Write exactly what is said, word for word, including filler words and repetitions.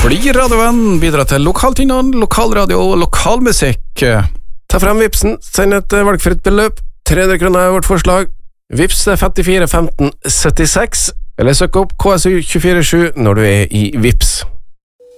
Fordi radioen bidrar til lokaltingene, lokalradio og lokalmusikk. Ta frem Vipsen, send et valgfritt beløp. tre hundre kroner er vårt forslag. Vips er femtifire femten syttiseks, eller søk opp K S U to fire sju når du er i Vips.